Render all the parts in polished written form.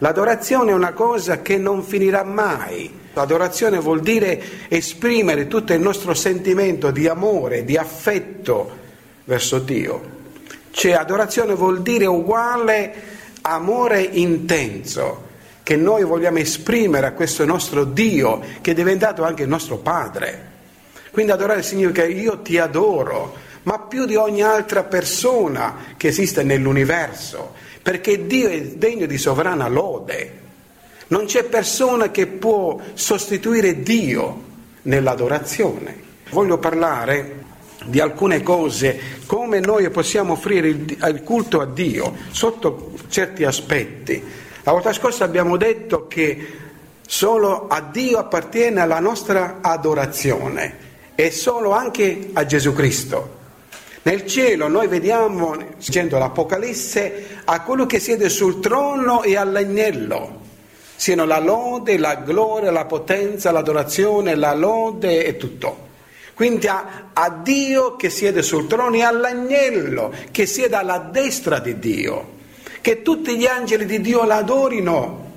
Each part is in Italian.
L'adorazione è una cosa che non finirà mai. L'adorazione vuol dire esprimere tutto il nostro sentimento di amore, di affetto verso Dio. Cioè, adorazione vuol dire uguale amore intenso che noi vogliamo esprimere a questo nostro Dio, che è diventato anche il nostro Padre. Quindi adorare significa io ti adoro, ma più di ogni altra persona che esiste nell'universo, perché Dio è degno di sovrana lode. Non c'è persona che può sostituire Dio nell'adorazione. Voglio parlare di alcune cose, come noi possiamo offrire il culto a Dio sotto certi aspetti. La volta scorsa abbiamo detto che solo a Dio appartiene la nostra adorazione e solo anche a Gesù Cristo. Nel cielo noi vediamo, leggendo l'Apocalisse, a colui che siede sul trono e all'agnello, siano la lode, la gloria, la potenza, l'adorazione, la lode e tutto. Quindi a Dio che siede sul trono e all'agnello che siede alla destra di Dio, che tutti gli angeli di Dio l'adorino,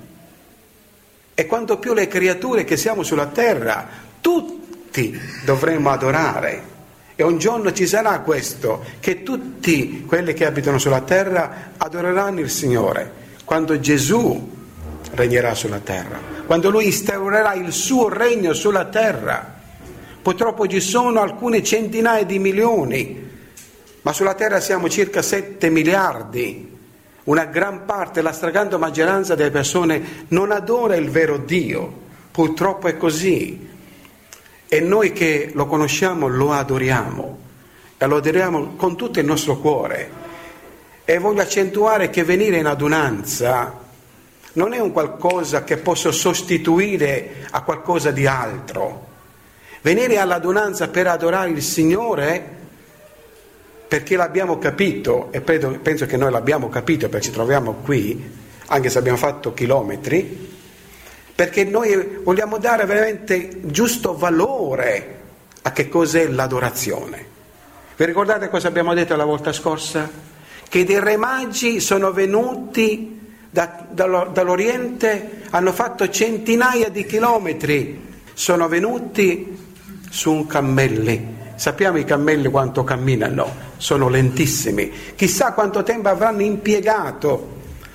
e quanto più le creature che siamo sulla terra, tutti dovremmo adorare. E un giorno ci sarà questo, che tutti quelli che abitano sulla terra adoreranno il Signore, quando Gesù regnerà sulla terra, quando Lui instaurerà il suo regno sulla terra. Purtroppo ci sono alcune centinaia di milioni, ma sulla terra siamo circa 7 miliardi. Una gran parte, la stragrande maggioranza delle persone non adora il vero Dio. Purtroppo è così. E noi che lo conosciamo lo adoriamo, e lo adoriamo con tutto il nostro cuore. E voglio accentuare che venire in adunanza non è un qualcosa che posso sostituire a qualcosa di altro. Venire all'adunanza per adorare il Signore, perché l'abbiamo capito, e penso che noi l'abbiamo capito perché ci troviamo qui, anche se abbiamo fatto chilometri, perché noi vogliamo dare veramente giusto valore a che cos'è l'adorazione. Vi ricordate cosa abbiamo detto la volta scorsa? Che dei re magi sono venuti dall'Oriente, hanno fatto centinaia di chilometri, sono venuti su cammelli. Sappiamo i cammelli quanto camminano, sono lentissimi. Chissà quanto tempo avranno impiegato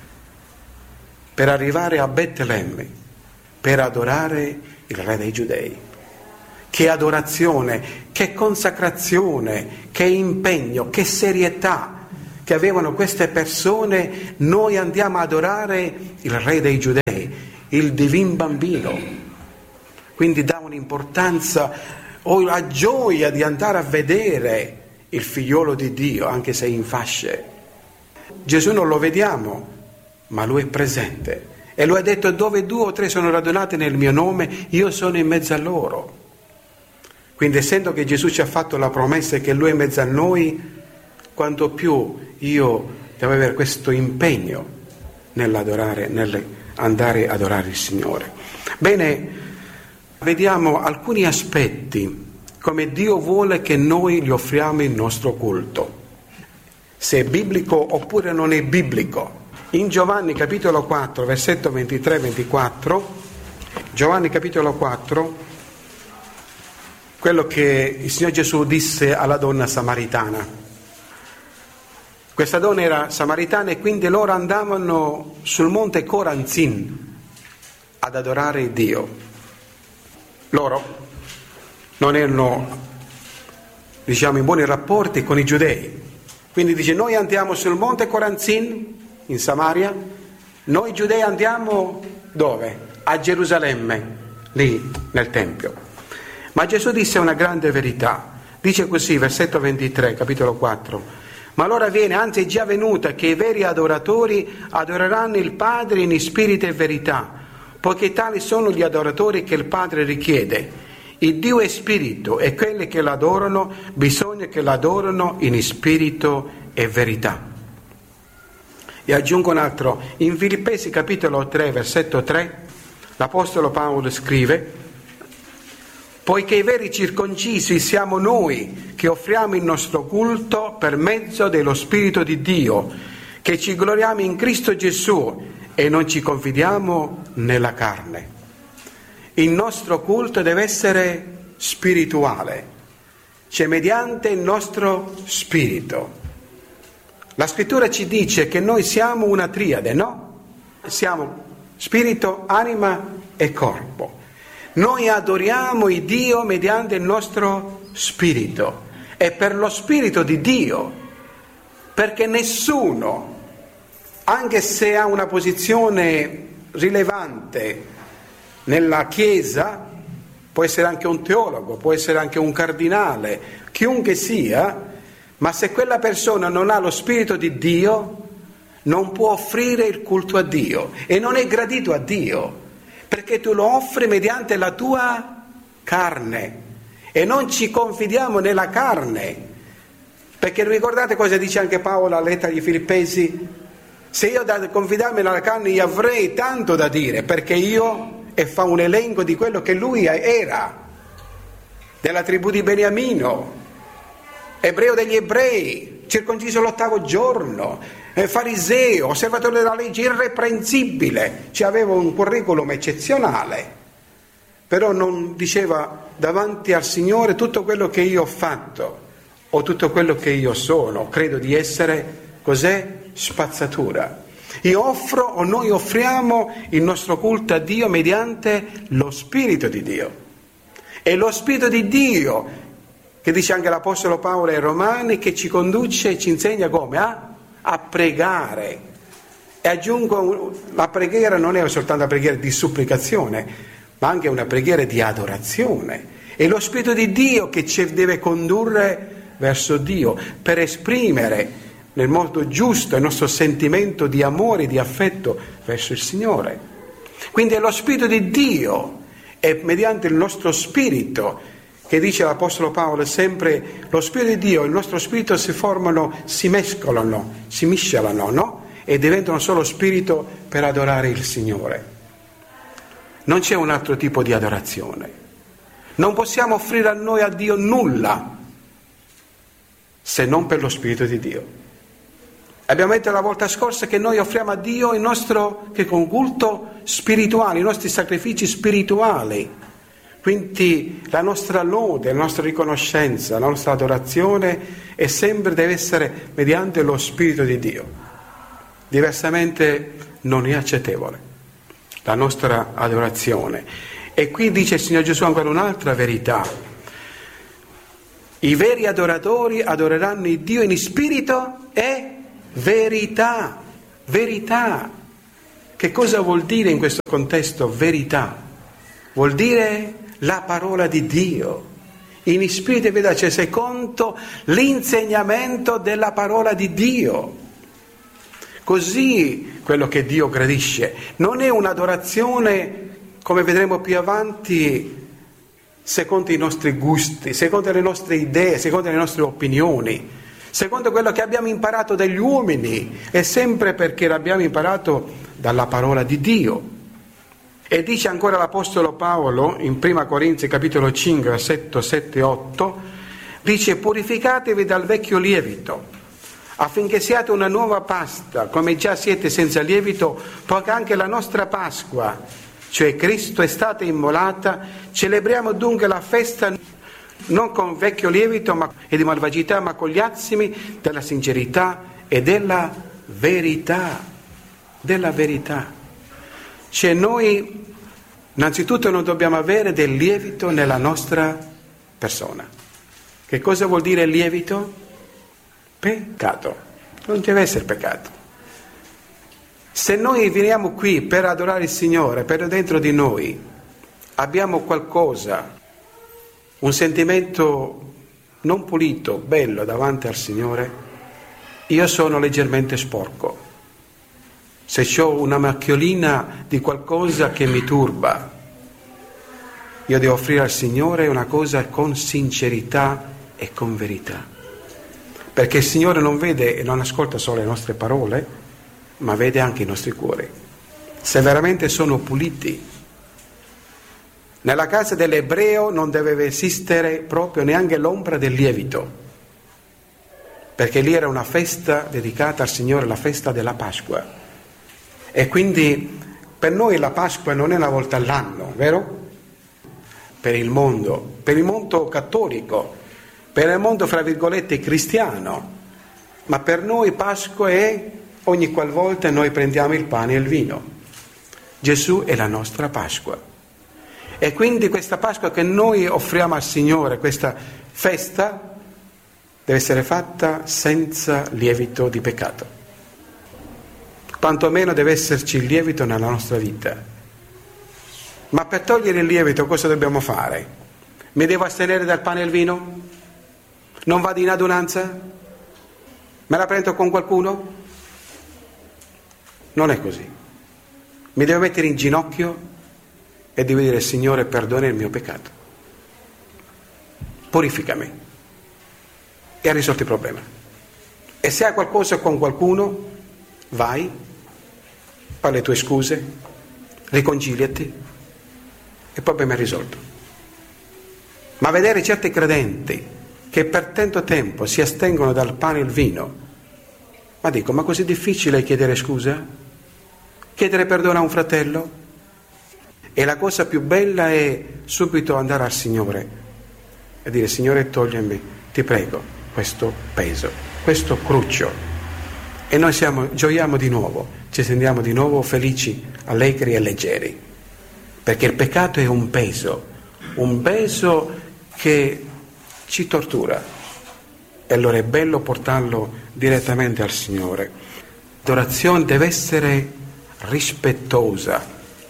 per arrivare a Betlemme, per adorare il Re dei Giudei. Che adorazione, che consacrazione, che impegno, che serietà che avevano queste persone. Noi andiamo ad adorare il Re dei Giudei, il divin bambino. Quindi dà un'importanza, ho la gioia di andare a vedere il figliolo di Dio, anche se in fasce. Gesù non lo vediamo, ma Lui è presente. E Lui ha detto: dove 2 o 3 sono radunati nel mio nome, io sono in mezzo a loro. Quindi, essendo che Gesù ci ha fatto la promessa che Lui è in mezzo a noi, quanto più io devo avere questo impegno nell'andare ad adorare il Signore. Bene, vediamo alcuni aspetti come Dio vuole che noi gli offriamo il nostro culto, se è biblico oppure non è biblico. In Giovanni capitolo 4, versetto 23-24, Giovanni capitolo 4, quello che il Signore Gesù disse alla donna samaritana. Questa donna era samaritana e quindi loro andavano sul monte Coranzin ad adorare Dio. Loro non erano, in buoni rapporti con i giudei. Quindi dice: noi andiamo sul monte Coranzin in Samaria, noi giudei andiamo dove? A Gerusalemme, lì nel Tempio. Ma Gesù disse una grande verità. Dice così, versetto 23, capitolo 4: ma l'ora viene, anzi è già venuta, che i veri adoratori adoreranno il Padre in spirito e verità, poiché tali sono gli adoratori che il Padre richiede. Il Dio è spirito e quelli che l'adorano bisogna che l'adorano in spirito e verità. E aggiungo un altro, in Filippesi capitolo 3 versetto 3 l'Apostolo Paolo scrive: poiché i veri circoncisi siamo noi che offriamo il nostro culto per mezzo dello Spirito di Dio, che ci gloriamo in Cristo Gesù e non ci confidiamo nella carne. Il nostro culto deve essere spirituale, cioè mediante il nostro spirito. La scrittura ci dice che noi siamo una triade, no? Siamo spirito, anima e corpo. Noi adoriamo il Dio mediante il nostro spirito e per lo spirito di Dio, perché nessuno, anche se ha una posizione rilevante nella Chiesa, può essere anche un teologo, può essere anche un cardinale, chiunque sia, ma se quella persona non ha lo spirito di Dio, non può offrire il culto a Dio e non è gradito a Dio, perché tu lo offri mediante la tua carne e non ci confidiamo nella carne, perché ricordate cosa dice anche Paolo alla lettera agli Filippesi? Se io da confidarmi nella carne io avrei tanto da dire, perché io, e fa un elenco di quello che lui era, della tribù di Beniamino, ebreo degli ebrei, circonciso l'8° giorno, fariseo, osservatore della legge, irreprensibile, ci aveva un curriculum eccezionale, però non diceva davanti al Signore tutto quello che io ho fatto o tutto quello che io sono, credo di essere, cos'è? Spazzatura. Io offro o noi offriamo il nostro culto a Dio mediante lo Spirito di Dio. E lo Spirito di Dio, che dice anche l'Apostolo Paolo ai Romani, che ci conduce e ci insegna come? A pregare. E aggiungo, la preghiera non è soltanto una preghiera di supplicazione, ma anche una preghiera di adorazione. È lo Spirito di Dio che ci deve condurre verso Dio per esprimere nel modo giusto il nostro sentimento di amore e di affetto verso il Signore. Quindi è lo Spirito di Dio, è mediante il nostro spirito, che dice l'Apostolo Paolo sempre, lo Spirito di Dio e il nostro spirito si formano, si mescolano, si miscelano, no? E diventano solo spirito per adorare il Signore. Non c'è un altro tipo di adorazione. Non possiamo offrire a noi, a Dio, nulla se non per lo Spirito di Dio. Abbiamo detto la volta scorsa che noi offriamo a Dio il nostro culto spirituale, i nostri sacrifici spirituali. Quindi la nostra lode, la nostra riconoscenza, la nostra adorazione è sempre, deve essere mediante lo Spirito di Dio. Diversamente non è accettevole la nostra adorazione. E qui dice il Signore Gesù ancora un'altra verità. I veri adoratori adoreranno il Dio in spirito e verità. Verità. Che cosa vuol dire in questo contesto verità? Vuol dire la parola di Dio. In spirito e verità, cioè secondo l'insegnamento della parola di Dio. Così quello che Dio gradisce. Non è un'adorazione, come vedremo più avanti, secondo i nostri gusti, secondo le nostre idee, secondo le nostre opinioni, secondo quello che abbiamo imparato dagli uomini, è sempre perché l'abbiamo imparato dalla parola di Dio. E dice ancora l'Apostolo Paolo in 1 Corinzi capitolo 5 versetto 7 e 8, dice: purificatevi dal vecchio lievito affinché siate una nuova pasta, come già siete senza lievito, poiché anche la nostra Pasqua, cioè Cristo, è stata immolata. Celebriamo dunque la festa non con vecchio lievito e di malvagità, ma con gli azimi della sincerità e della verità. Della verità. Cioè noi innanzitutto non dobbiamo avere del lievito nella nostra persona. Che cosa vuol dire lievito? Peccato. Non deve essere peccato. Se noi veniamo qui per adorare il Signore, per dentro di noi abbiamo qualcosa, un sentimento non pulito, bello davanti al Signore, io sono leggermente sporco. Se ho una macchiolina di qualcosa che mi turba, io devo offrire al Signore una cosa con sincerità e con verità. Perché il Signore non vede e non ascolta solo le nostre parole, ma vede anche i nostri cuori. Se veramente sono puliti. Nella casa dell'ebreo non deve esistere proprio neanche l'ombra del lievito, perché lì era una festa dedicata al Signore, la festa della Pasqua. E quindi per noi la Pasqua non è una volta all'anno, vero? Per il mondo cattolico, per il mondo fra virgolette cristiano, ma per noi Pasqua è ogni qualvolta noi prendiamo il pane e il vino. Gesù è la nostra Pasqua. E quindi questa Pasqua che noi offriamo al Signore, questa festa, deve essere fatta senza lievito di peccato. Quantomeno deve esserci il lievito nella nostra vita. Ma per togliere il lievito cosa dobbiamo fare? Mi devo astenere dal pane e il vino? Non vado in adunanza? Me la prendo con qualcuno? Non è così. Mi devo mettere in ginocchio e devo dire: Signore, perdona il mio peccato. Purificami. E ha risolto il problema. E se hai qualcosa con qualcuno, vai, fai le tue scuse, riconciliati e poi abbiamo risolto. Ma vedere certi credenti che per tanto tempo si astengono dal pane e il vino, ma dico, ma così difficile chiedere scusa? Chiedere perdono a un fratello? E la cosa più bella è subito andare al Signore e dire: Signore, toglimi, ti prego, questo peso, questo cruccio. E noi gioiamo di nuovo, ci sentiamo di nuovo felici, allegri e leggeri, perché il peccato è un peso che ci tortura, e allora è bello portarlo direttamente al Signore. L'adorazione deve essere rispettosa.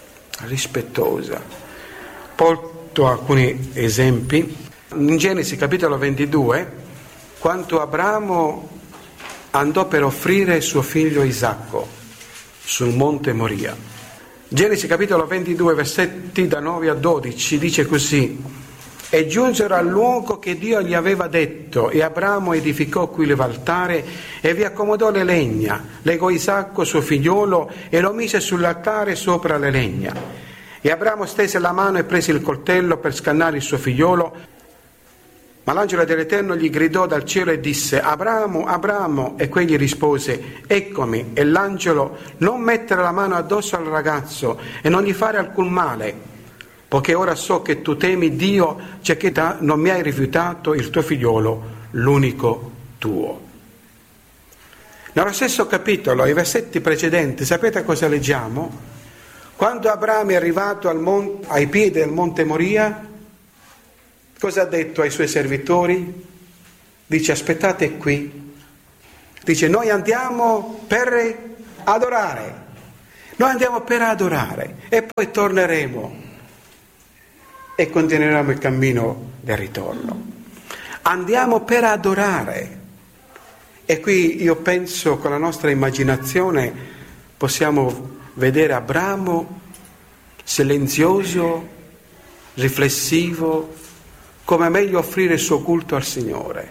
Porto alcuni esempi. In Genesi capitolo 22, quando Abramo andò per offrire suo figlio Isacco sul monte Moria. Genesi capitolo 22, versetti da 9 a 12, dice così: e giunsero al luogo che Dio gli aveva detto, e Abramo edificò qui l'altare e vi accomodò le legna, legò Isacco suo figliolo e lo mise sull'altare sopra le legna. E Abramo stese la mano e prese il coltello per scannare il suo figliolo, ma l'angelo dell'Eterno gli gridò dal cielo e disse: Abramo, Abramo, e quegli rispose: eccomi. E l'angelo: non mettere la mano addosso al ragazzo e non gli fare alcun male, poiché ora so che tu temi Dio, giacché non mi hai rifiutato il tuo figliolo, l'unico tuo. Nello stesso capitolo, i versetti precedenti, sapete cosa leggiamo? Quando Abramo è arrivato ai piedi del monte Moria, cosa ha detto ai suoi servitori? Dice: aspettate qui. Dice: noi andiamo per adorare. Noi andiamo per adorare e poi torneremo e continueremo il cammino del ritorno. Andiamo per adorare. E qui io penso, con la nostra immaginazione possiamo vedere Abramo silenzioso, riflessivo, come meglio offrire il suo culto al Signore.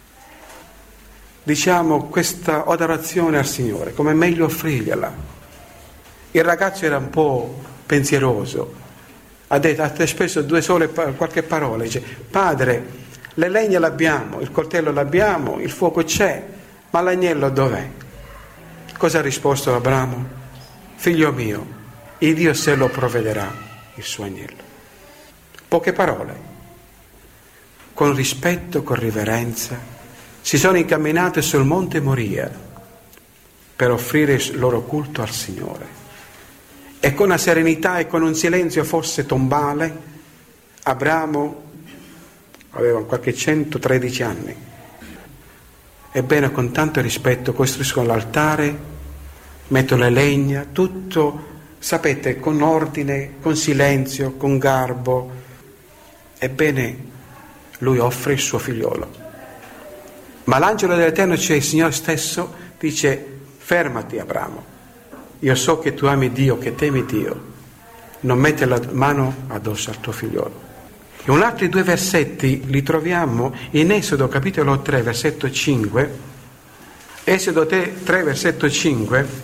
Diciamo, questa adorazione al Signore, come meglio offrirgliela. Il ragazzo era un po' pensieroso, ha speso qualche parola, dice: padre, le legna l'abbiamo, il coltello l'abbiamo, il fuoco c'è, ma l'agnello dov'è? Cosa ha risposto Abramo? Figlio mio, il Dio se lo provvederà il suo agnello. Poche parole, con rispetto, con riverenza, si sono incamminate sul monte Moria per offrire il loro culto al Signore. E con una serenità e con un silenzio forse tombale, Abramo aveva qualche 113 anni. Ebbene, con tanto rispetto costruiscono l'altare, mettono le legna, tutto, sapete, con ordine, con silenzio, con garbo. Ebbene, lui offre il suo figliolo. Ma l'angelo dell'Eterno, cioè il Signore stesso, dice: fermati Abramo, io so che tu ami Dio, che temi Dio, non metti la mano addosso al tuo figliolo. E un altri due versetti li troviamo in Esodo capitolo 3 versetto 5. Esodo 3 versetto 5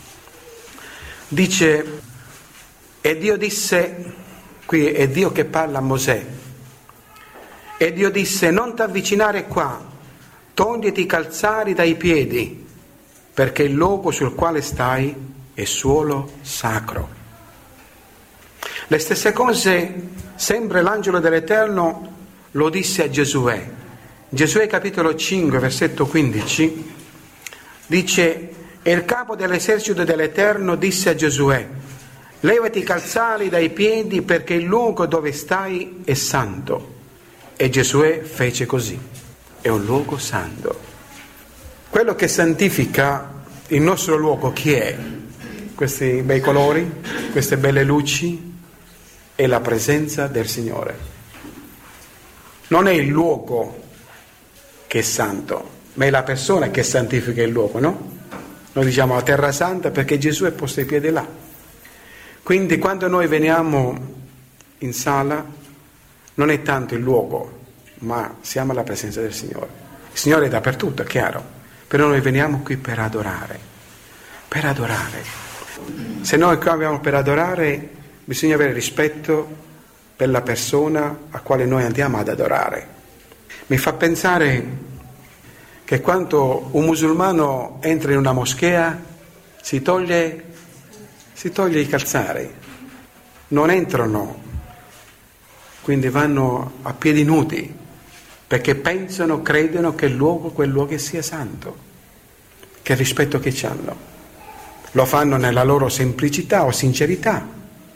dice: e Dio disse, qui è Dio che parla a Mosè, e Dio disse: non ti avvicinare qua, togliti i calzari dai piedi, perché il luogo sul quale stai e suolo sacro. Le stesse cose, sempre l'angelo dell'Eterno lo disse a Giosuè. Giosuè capitolo 5, versetto 15, dice: e il capo dell'esercito dell'Eterno disse a Giosuè: levati i calzari dai piedi, perché il luogo dove stai è santo. E Giosuè fece così. È un luogo santo. Quello che santifica il nostro luogo chi è? Questi bei colori, queste belle luci, è la presenza del Signore. Non è il luogo che è santo, ma è la persona che santifica il luogo, no? Noi diciamo la terra santa perché Gesù è posto i piedi là. Quindi quando noi veniamo in sala non è tanto il luogo, ma siamo alla presenza del Signore. Il Signore è dappertutto, è chiaro, però noi veniamo qui per adorare. Per adorare. Se noi qua abbiamo per adorare, bisogna avere rispetto per la persona a quale noi andiamo ad adorare. Mi fa pensare che quando un musulmano entra in una moschea si toglie i calzari, non entrano, quindi vanno a piedi nudi, perché pensano, credono che quel luogo sia santo, che rispetto che ci hanno. Lo fanno nella loro semplicità o sincerità.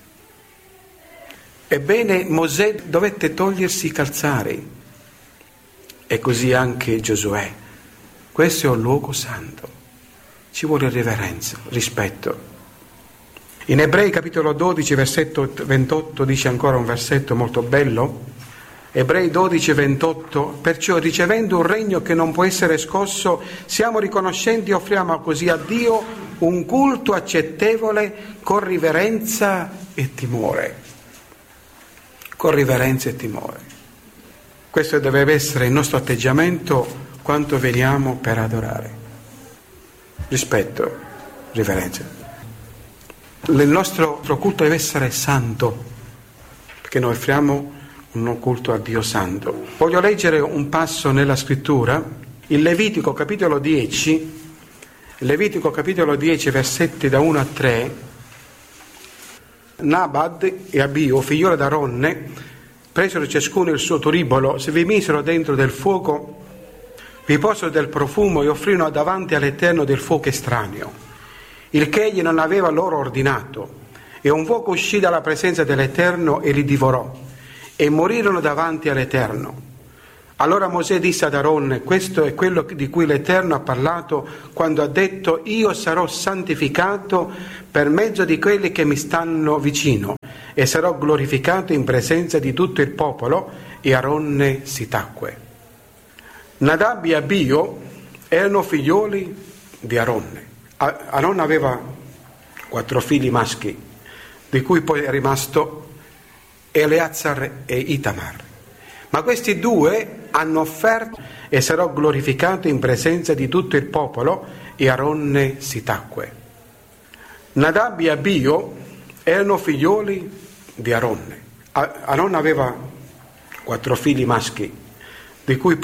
Ebbene, Mosè dovette togliersi i calzari, e così anche Giosuè. Questo è un luogo santo, ci vuole riverenza, rispetto. In Ebrei capitolo 12 versetto 28 dice ancora un versetto molto bello. Ebrei 12 28: perciò ricevendo un regno che non può essere scosso, siamo riconoscenti e offriamo così a Dio un culto accettevole con riverenza e timore. Con riverenza e timore. Questo deve essere il nostro atteggiamento quando veniamo per adorare. Rispetto, riverenza. Il nostro culto deve essere santo, perché noi offriamo un culto a Dio santo. Voglio leggere un passo nella scrittura, il Levitico capitolo 10, versetti da 1 a 3. Nabad e Abio, figlioli d'Aronne, presero ciascuno il suo turibolo, si vi misero dentro del fuoco, vi posero del profumo e offrirono davanti all'Eterno del fuoco estraneo, il che egli non aveva loro ordinato. E un fuoco uscì dalla presenza dell'Eterno e li divorò, e morirono davanti all'Eterno. Allora Mosè disse ad Aronne: questo è quello di cui l'Eterno ha parlato quando ha detto: io sarò santificato per mezzo di quelli che mi stanno vicino, e sarò glorificato in presenza di tutto il popolo. E Aronne si tacque. Nadab e Abio erano figlioli di Aronne. Aronne aveva 4 figli maschi, di cui poi è rimasto Eleazar e Itamar. Ma questi 2 hanno offerto e sarò glorificato in presenza di tutto il popolo. E Aronne si tacque. Nadab e Abio erano figlioli di Aronne. Aronne aveva 4 figli maschi, di cui